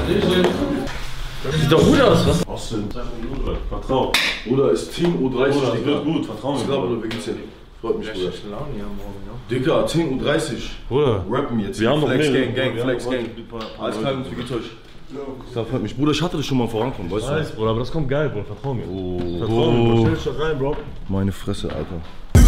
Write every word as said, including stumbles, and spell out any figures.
Das sieht doch gut aus, was? Was denn? Vertrau. Bruder, ist Team U dreißig, Bruder, Digga. wird gut, vertrau mir. Ich glaube, du wirklich freut mich, Bruder. Laune hier morgen, ja. Digga, zehn U dreißig. Bruder, Rappen jetzt. wir haben noch Flex mehrere, Gang, Gang, wir Flex haben Gang. noch Alles klar, uns, wie geht's euch? Das freut mich. Bruder, ich hatte das schon mal vorankommen, weißt du? Weiß, Bruder, aber das kommt geil, Bruder, vertrau mir. Oh, Vertrau mir, Bruder, stell dich da rein, Bro. Meine Fresse, Alter.